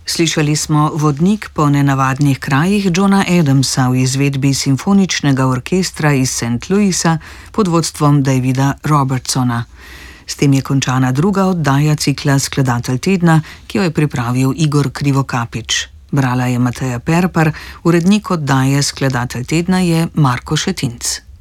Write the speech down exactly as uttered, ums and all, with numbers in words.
Slišali smo Vodnik po nenavadnih krajih Johna Adamsa v izvedbi simfoničnega orkestra iz Saint Louisa pod vodstvom Davida Robertsona. S tem je končana druga oddaja cikla Skladatelj tedna, ki jo je pripravil Igor Krivokapič. Brala je Mateja Perpar, urednik oddaje Skladatelj tedna je Marko Šetinc.